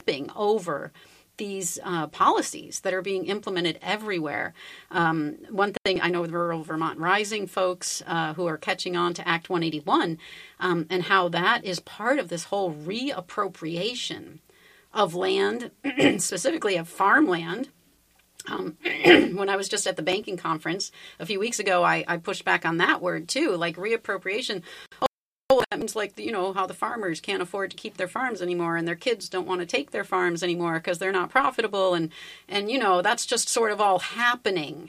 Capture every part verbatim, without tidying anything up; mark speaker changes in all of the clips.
Speaker 1: tripping over these uh, policies that are being implemented everywhere. Um, one thing I know, the Rural Vermont Rising folks uh, who are catching on to Act one eighty-one um, and how that is part of this whole reappropriation of land, specifically of farmland. Um, when I was just at the banking conference a few weeks ago, I, I pushed back on that word too, like reappropriation. Oh, that means like, you know, how the farmers can't afford to keep their farms anymore and their kids don't want to take their farms anymore because they're not profitable. And, and, you know, that's just sort of all happening.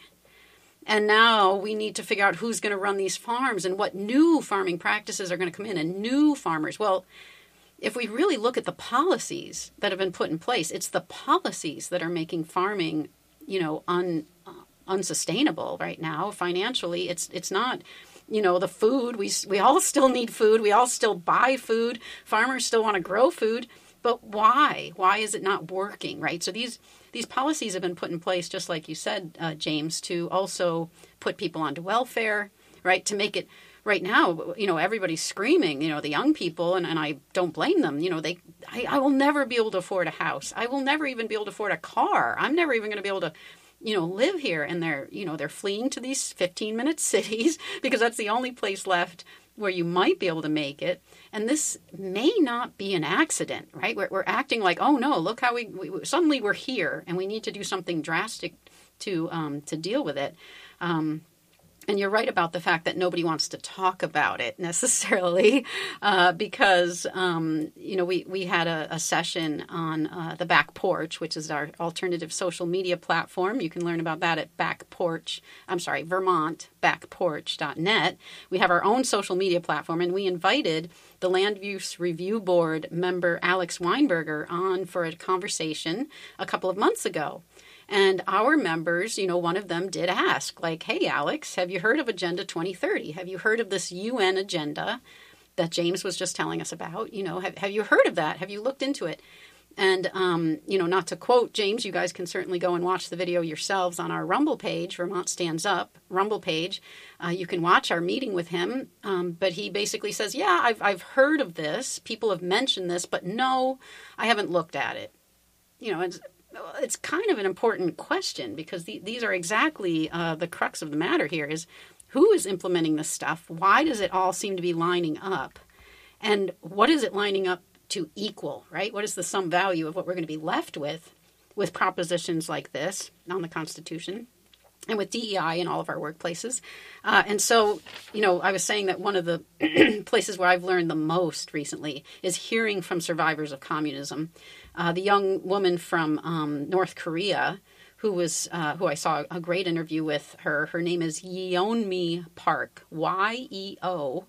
Speaker 1: And now we need to figure out who's going to run these farms and what new farming practices are going to come in and new farmers. Well, if we really look at the policies that have been put in place, it's the policies that are making farming, you know, un, uh, unsustainable right now financially. It's it's not, you know, the food. We we all still need food. We all still buy food. Farmers still want to grow food. But why? Why is it not working, right? So these these policies have been put in place, just like you said, uh, James, to also put people onto welfare, right? To make it. Right now, you know, everybody's screaming, you know, the young people, and, and I don't blame them. You know, they, I, I will never be able to afford a house. I will never even be able to afford a car. I'm never even going to be able to, you know, live here. And they're, you know, they're fleeing to these fifteen minute cities because that's the only place left where you might be able to make it. And this may not be an accident, right? We're, we're acting like, oh no, look how we, we suddenly we're here and we need to do something drastic to, um, to deal with it. Um, And you're right about the fact that nobody wants to talk about it necessarily uh, because, um, you know, we, we had a, a session on uh, the Back Porch, which is our alternative social media platform. You can learn about that at Back Porch, I'm sorry, Vermont back porch dot net. We have our own social media platform, and we invited the Land Use Review Board member Alex Weinberger on for a conversation a couple of months ago. And our members, you know, one of them did ask, like, hey, Alex, have you heard of Agenda twenty thirty? Have you heard of this U N agenda that James was just telling us about? You know, have, have you heard of that? Have you looked into it? And, um, you know, not to quote James, you guys can certainly go and watch the video yourselves on our Rumble page, Vermont Stands Up Rumble page. Uh, you can watch our meeting with him. Um, but he basically says, yeah, I've, I've heard of this. People have mentioned this, but no, I haven't looked at it. You know, it's, it's kind of an important question because the, these are exactly uh, the crux of the matter here is who is implementing this stuff? Why does it all seem to be lining up? And what is it lining up to equal, right? What is the sum value of what we're going to be left with with propositions like this on the Constitution and with D E I in all of our workplaces? Uh, and so, you know, I was saying that one of the places where I've learned the most recently is hearing from survivors of communism. Uh, the young woman from um, North Korea who was uh, who I saw a great interview with her. Her name is Yeonmi Park, Y E O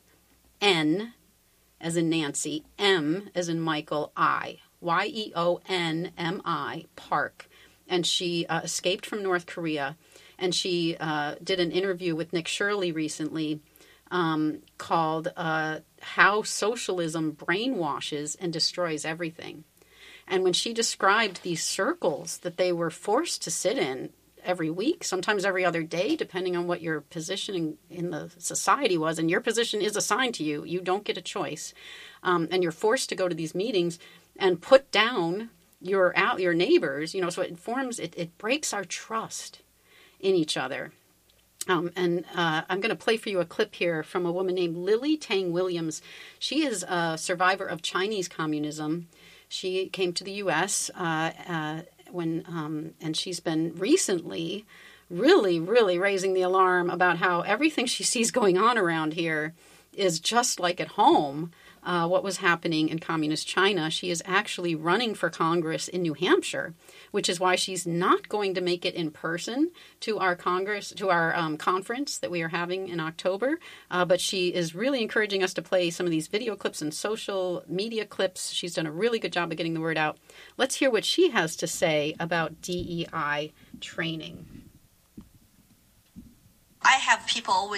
Speaker 1: N as in Nancy, M as in Michael, I. Y E O N M I, Park. And she uh, escaped from North Korea. And she uh, did an interview with Nick Shirley recently um, called uh, How Socialism Brainwashes and Destroys Everything. And when she described these circles that they were forced to sit in every week, sometimes every other day, depending on what your position in the society was, and your position is assigned to you, you don't get a choice, um, and you're forced to go to these meetings and put down your out your neighbors, you know, so it forms, it, it breaks our trust in each other. Um, and uh, I'm going to play for you a clip here from a woman named Lily Tang Williams. She is a survivor of Chinese communism. She came to the U S uh, uh, when, um, and she's been recently really, really raising the alarm about how everything she sees going on around here is just like at home. Uh, what was happening in communist China. She is actually running for Congress in New Hampshire, which is why she's not going to make it in person to our Congress, to our um, conference that we are having in October. Uh, but she is really encouraging us to play some of these video clips and social media clips. She's done a really good job of getting the word out. Let's hear what she has to say about D E I training.
Speaker 2: I have people with